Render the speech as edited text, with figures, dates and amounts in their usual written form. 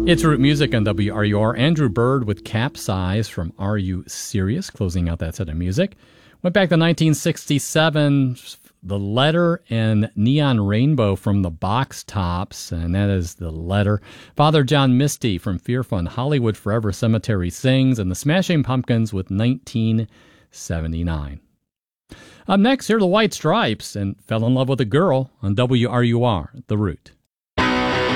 It's Root Music on WRUR. Andrew Bird with Capsize from Are You Serious? Closing out that set of music. Went back to 1967, The Letter and Neon Rainbow from the Box Tops, and that is The Letter. Father John Misty from Fear Fund, Hollywood Forever Cemetery Sings, and the Smashing Pumpkins with 1979. Up next, here are the White Stripes and Fell in Love with a Girl on WRUR, The Root.